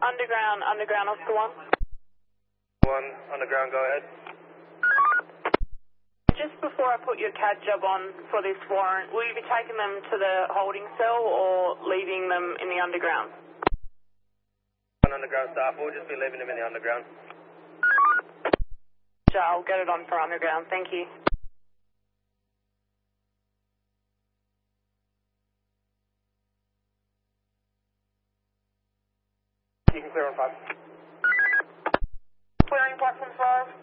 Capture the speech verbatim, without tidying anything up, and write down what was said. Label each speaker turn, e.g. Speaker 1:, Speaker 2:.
Speaker 1: Underground, underground, Oscar one.
Speaker 2: One, underground, go ahead.
Speaker 1: Just before I put your C A D job on for this warrant, will you be taking them to the holding cell or leaving them in the underground?
Speaker 2: One underground staff, we'll just be leaving them in the underground.
Speaker 1: Sure, I'll get it on for underground, thank you.
Speaker 2: You can clear on five.
Speaker 1: Clearing platform five.